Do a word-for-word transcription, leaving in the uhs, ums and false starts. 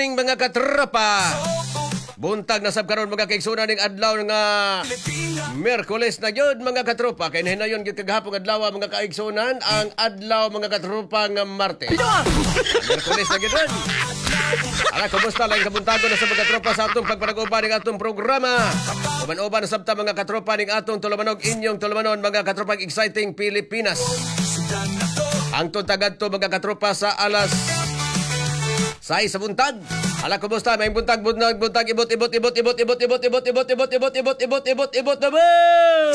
morning mga katropa. Buntag na sab karon mga kaigsunan ning adlaw nga Miyerkules na gyud mga katropa. Kay hinayon gyud kagahapon adlaw mga kaigsunan ang adlaw mga katropa nga Martes. Miyerkules na gyud. Ala, kumusta lang kabuntago na sa mga katropa sa atong pagpanaguban ning atong programa. Uban-uban na sabta mga katropa ning atong tulumanog inyong tulumanon mga katropa exciting Pilipinas. Ang tuntagad to mga katropa sa alas Say sa buntag. Ala, kumusta? May buntag, buntag, buntag, ibot, ibot, ibot, ibot, ibot, ibot, ibot, ibot, ibot, ibot, ibot, ibot, ibot, ibot, ibot,